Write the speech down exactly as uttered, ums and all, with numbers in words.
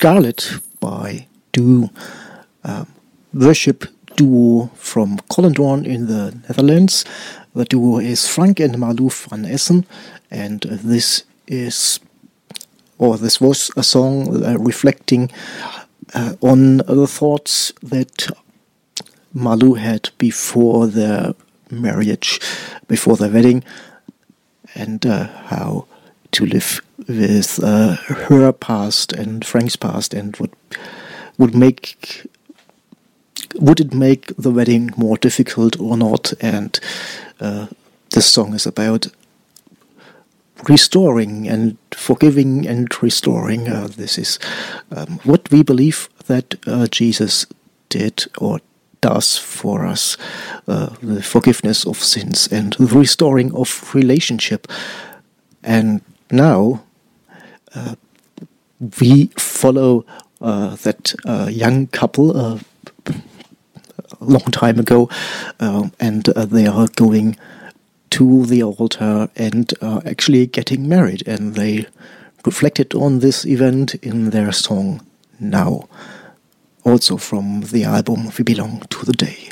Scarlet by Do, uh, worship duo from Colindorn in the Netherlands. The duo is Frank and Marlou van Essen, and this is, or this was a song uh, reflecting uh, on the thoughts that Marlou had before their marriage, before their wedding, and uh, how to live with uh, her past and Frank's past, and would would make would it make the wedding more difficult or not? And uh, this song is about restoring and forgiving and restoring. Uh, this is um, what we believe that uh, Jesus did or does for us, uh, the forgiveness of sins and the restoring of relationship. And now uh, we follow uh, that uh, young couple uh, a long time ago, uh, and uh, they are going to the altar and uh, actually getting married, and they reflected on this event in their song Now, also from the album We Belong to the Day.